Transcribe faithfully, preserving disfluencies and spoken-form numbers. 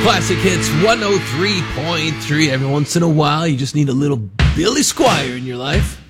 Classic Hits one oh three point three. Every once in a while, you just need a little Billy Squire in your life.